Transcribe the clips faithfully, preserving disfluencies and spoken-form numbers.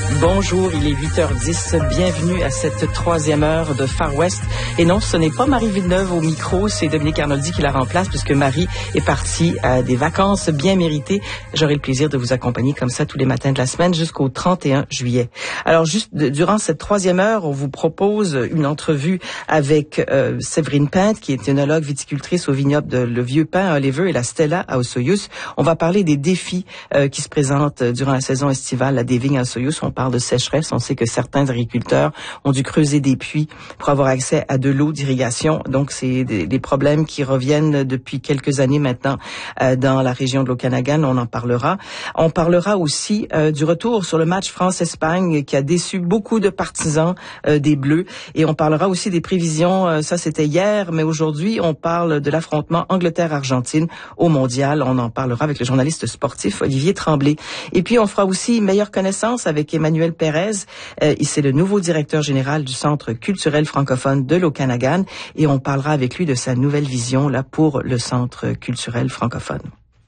Bonjour, il est huit heures dix. Bienvenue à cette troisième heure de Far West. Et non, ce n'est pas Marie Villeneuve au micro, c'est Dominique Arnoldi qui la remplace puisque Marie est partie à des vacances bien méritées. J'aurai le plaisir de vous accompagner comme ça tous les matins de la semaine jusqu'au trente et un juillet. Alors juste de, durant cette troisième heure, on vous propose une entrevue avec euh, Séverine Pinte, qui est œnologue viticultrice au vignoble de Le Vieux Pin à Oliver et la Stella à Osoyoos. On va parler des défis euh, qui se présentent durant la saison estivale à des vignes à Osoyoos. On parle de sécheresse. On sait que certains agriculteurs ont dû creuser des puits pour avoir accès à de l'eau d'irrigation. Donc, c'est des, des problèmes qui reviennent depuis quelques années maintenant euh, dans la région de l'Okanagan. On en parlera. On parlera aussi euh, du retour sur le match France-Espagne qui a déçu beaucoup de partisans euh, des Bleus. Et on parlera aussi des prévisions. Euh, ça, c'était hier, mais aujourd'hui, on parle de l'affrontement Angleterre-Argentine au Mondial. On en parlera avec le journaliste sportif Olivier Tremblay. Et puis, on fera aussi meilleure connaissance avec Emmanuel Pérez. Euh, c'est le nouveau directeur général du Centre culturel francophone de l'Okanagan et on parlera avec lui de sa nouvelle vision là pour le Centre culturel francophone.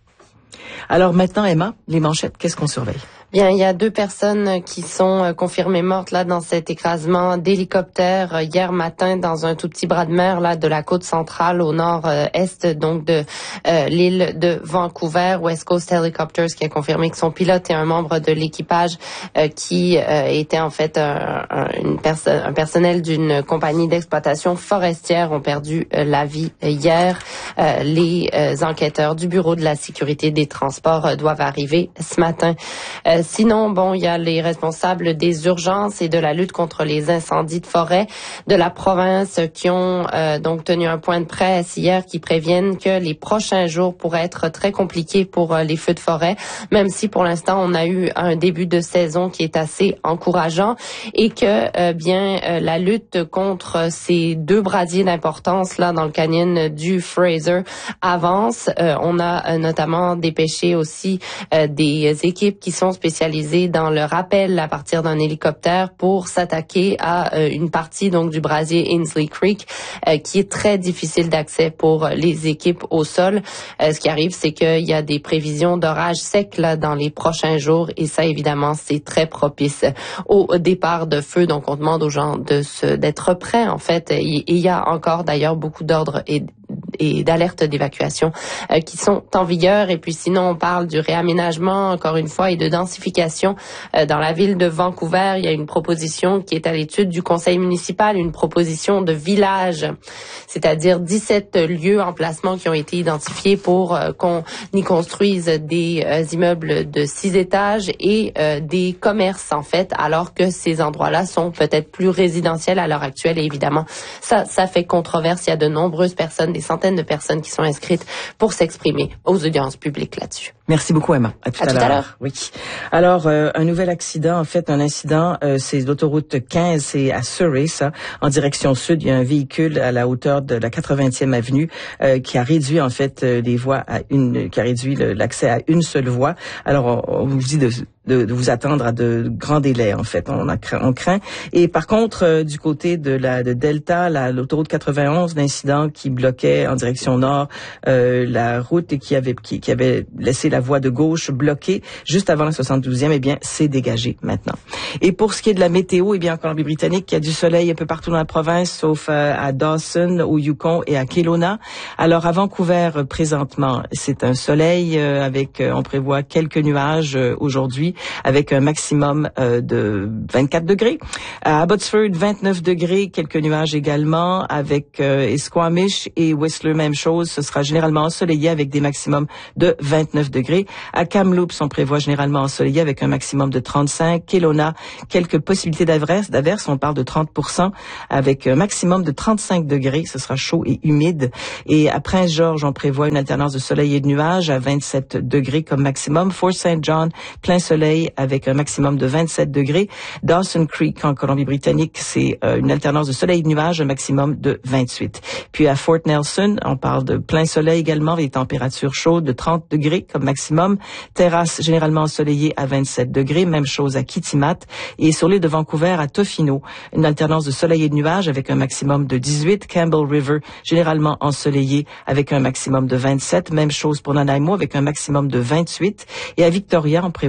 Alors maintenant, Emma, les manchettes, qu'est-ce qu'on surveille? Bien, il y a deux personnes qui sont confirmées mortes là dans cet écrasement d'hélicoptère hier matin dans un tout petit bras de mer là de la côte centrale au nord-est donc de euh, l'île de Vancouver. West Coast Helicopters qui a confirmé que son pilote et un membre de l'équipage euh, qui euh, était en fait un, un, une perso- un personnel d'une compagnie d'exploitation forestière ont perdu euh, la vie hier. Euh, les euh, enquêteurs du Bureau de la sécurité des transports euh, doivent arriver ce matin. Euh, Sinon, bon, il y a les responsables des urgences et de la lutte contre les incendies de forêt de la province qui ont euh, donc tenu un point de presse hier qui préviennent que les prochains jours pourraient être très compliqués pour euh, les feux de forêt, même si pour l'instant on a eu un début de saison qui est assez encourageant et que euh, bien euh, la lutte contre ces deux brasiers d'importance là dans le canyon du Fraser avance. Euh, on a euh, notamment dépêché aussi euh, des équipes qui sont spécialisés dans le rappel à partir d'un hélicoptère pour s'attaquer à euh, une partie donc du brasier Ainsley Creek euh, qui est très difficile d'accès pour les équipes au sol. Euh, ce qui arrive, c'est qu'il y a des prévisions d'orages secs là dans les prochains jours et ça évidemment c'est très propice au départ de feu. Donc on demande aux gens de se d'être prêts en fait. Et il y a encore d'ailleurs beaucoup d'ordres et et d'alertes d'évacuation euh, qui sont en vigueur. Et puis sinon, on parle du réaménagement, encore une fois, et de densification euh, dans la ville de Vancouver. Il y a une proposition qui est à l'étude du conseil municipal, une proposition de village, c'est-à-dire dix-sept lieux, emplacements qui ont été identifiés pour euh, qu'on y construise des euh, immeubles de six étages et euh, des commerces, en fait, alors que ces endroits-là sont peut-être plus résidentiels à l'heure actuelle. Et évidemment, ça, ça fait controverse. Il y a de nombreuses personnes, des centaines de personnes qui sont inscrites pour s'exprimer aux audiences publiques là-dessus. Merci beaucoup, Emma. À tout à, à, tout à l'heure. Oui. Alors, euh, un nouvel accident, en fait, un incident, euh, c'est l'autoroute quinze, c'est à Surrey, ça, en direction sud. Il y a un véhicule à la hauteur de la quatre-vingtième avenue euh, qui a réduit, en fait, euh, les voies à une, qui a réduit le, l'accès à une seule voie. Alors, on, on vous dit de De, de vous attendre à de grands délais, en fait. On, a, on craint. Et par contre, euh, du côté de la de Delta, la, l'autoroute quatre-vingt-onze, l'incident qui bloquait en direction nord euh, la route et qui avait qui, qui avait laissé la voie de gauche bloquée juste avant la soixante-douzième, eh bien, c'est dégagé maintenant. Et pour ce qui est de la météo, eh bien, en Colombie-Britannique, il y a du soleil un peu partout dans la province, sauf euh, à Dawson, au Yukon et à Kelowna. Alors, à Vancouver, euh, présentement, c'est un soleil euh, avec, euh, on prévoit quelques nuages euh, aujourd'hui, avec un maximum euh, de vingt-quatre degrés. À Abbotsford, vingt-neuf degrés, quelques nuages également. Avec euh, Squamish et Whistler, même chose. Ce sera généralement ensoleillé avec des maximums de vingt-neuf degrés. À Kamloops, on prévoit généralement ensoleillé avec un maximum de trente-cinq. Kelowna, quelques possibilités d'averses. d'averses. On parle de trente pour cent avec un maximum de trente-cinq degrés. Ce sera chaud et humide. Et à Prince-Georges, on prévoit une alternance de soleil et de nuages à vingt-sept degrés comme maximum. Fort Saint John, plein soleil avec un maximum de vingt-sept degrés. Dawson Creek, en Colombie-Britannique, c'est euh, une alternance de soleil et de nuages, un maximum de vingt-huit. Puis à Fort Nelson, on parle de plein soleil également, avec des températures chaudes de trente degrés comme maximum. Terrasse généralement ensoleillée à vingt-sept degrés, même chose à Kitimat. Et sur l'île de Vancouver, à Tofino, une alternance de soleil et de nuages avec un maximum de dix-huit. Campbell River, généralement ensoleillé avec un maximum de vingt-sept. Même chose pour Nanaimo avec un maximum de vingt-huit. Et à Victoria, on prévoit aussi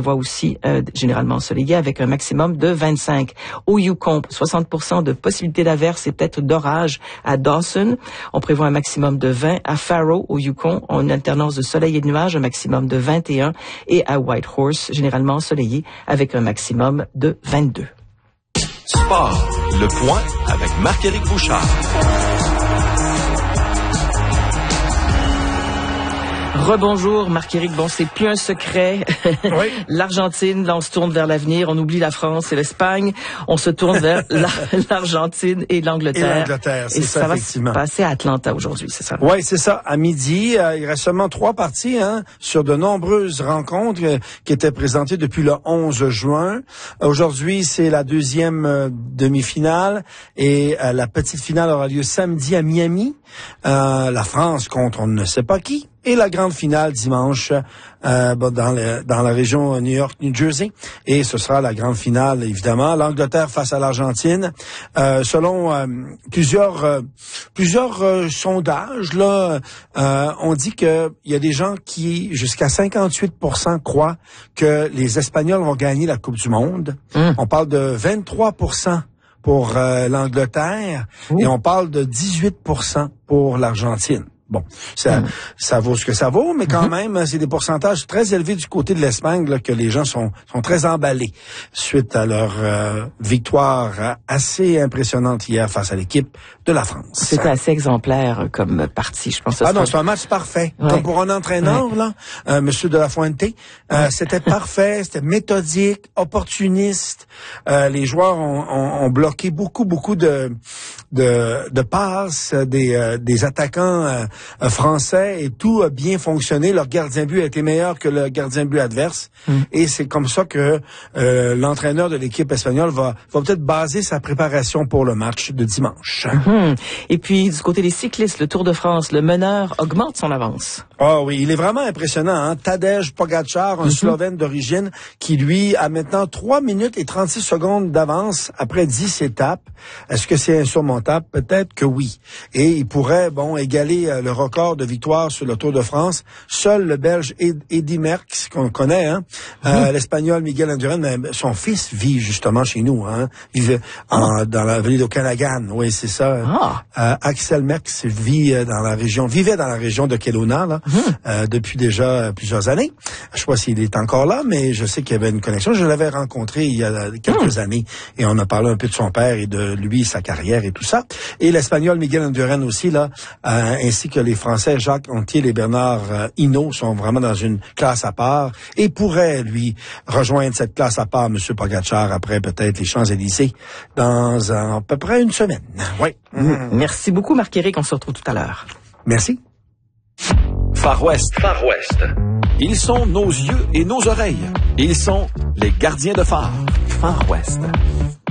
aussi euh, généralement ensoleillé avec un maximum de vingt-cinq. Au Yukon, soixante pour cent de possibilité d'averse et peut-être d'orage à Dawson. On prévoit un maximum de vingt. À Faro, au Yukon, on a une alternance de soleil et de nuages, un maximum de vingt et un. Et à Whitehorse, généralement ensoleillé avec un maximum de vingt-deux. Sport, le point avec Marc-Éric Bouchard. Rebonjour Marc-Éric, bon c'est plus un secret. Oui. L'Argentine, là on se tourne vers l'avenir, on oublie la France et l'Espagne, on se tourne vers la, l'Argentine et l'Angleterre. Et l'Angleterre, c'est et ça, ça effectivement. va se passer à Atlanta aujourd'hui, c'est ça? Oui, c'est ça. À midi, euh, il reste seulement trois parties hein, sur de nombreuses rencontres euh, qui étaient présentées depuis le onze juin. Aujourd'hui, c'est la deuxième euh, demi-finale et euh, la petite finale aura lieu samedi à Miami. Euh, la France contre on ne sait pas qui. Et la grande finale dimanche euh, dans, le, dans la région New York-New Jersey. Et ce sera la grande finale, évidemment. L'Angleterre face à l'Argentine. Euh, selon euh, plusieurs euh, plusieurs euh, sondages, là, euh, on dit que il y a des gens qui, jusqu'à cinquante-huit pour cent, croient que les Espagnols vont gagner la Coupe du Monde. Mmh. On parle de vingt-trois pour cent pour euh, l'Angleterre Ouh. Et on parle de dix-huit pour cent pour l'Argentine. Bon, ça, mmh. ça vaut ce que ça vaut, mais quand mmh. même, c'est des pourcentages très élevés du côté de l'Espagne là, que les gens sont, sont très emballés suite à leur euh, victoire assez impressionnante hier face à l'équipe de la France. C'était assez exemplaire comme partie, je pense. Ah non, c'est un match parfait. Ouais. Comme pour un entraîneur, ouais. là, euh, Monsieur de la Fuente, euh, ouais. c'était parfait, c'était méthodique, opportuniste. Euh, les joueurs ont, ont, ont bloqué beaucoup, beaucoup de de, de passes des, euh, des attaquants euh, français et tout a bien fonctionné. Leur gardien but a été meilleur que le gardien but adverse. Mm. Et c'est comme ça que euh, l'entraîneur de l'équipe espagnole va, va peut-être baser sa préparation pour le match de dimanche. Mm-hmm. Et puis, du côté des cyclistes, le Tour de France, le meneur augmente son avance. Ah oh oui, il est vraiment impressionnant. Hein? Tadej Pogačar, un mm-hmm. Slovène d'origine, qui lui a maintenant trois minutes et trente-six secondes d'avance après dix étapes. Est-ce que c'est insurmontable? Peut-être que oui. Et il pourrait, bon, égaler euh, le record de victoire sur le Tour de France. Seul le Belge Eddy Merckx, qu'on connaît, hein, mmh. euh, l'Espagnol Miguel Indurain, mais son fils vit justement chez nous, hein, vivait en, ah. dans la vallée d'Okanagan. Oui, c'est ça. Ah. Euh, Axel Merckx vit dans la région, vivait dans la région de Kelowna, là, mmh. euh, depuis déjà plusieurs années. Je sais pas s'il est encore là, mais je sais qu'il y avait une connexion. Je l'avais rencontré il y a quelques mmh. années et on a parlé un peu de son père et de lui, sa carrière et tout ça. Et l'Espagnol Miguel Indurain aussi, là, euh, ainsi que les Français Jacques Anquetil et Bernard euh, Hinault sont vraiment dans une classe à part et pourrait, lui, rejoindre cette classe à part, M. Pogačar, après peut-être les Champs-Élysées, dans un, à peu près une semaine. Oui. Mmh. Merci beaucoup, Marc-Éric. On se retrouve tout à l'heure. Merci. Far West. Far West. Ils sont nos yeux et nos oreilles. Ils sont les gardiens de phare. Far West.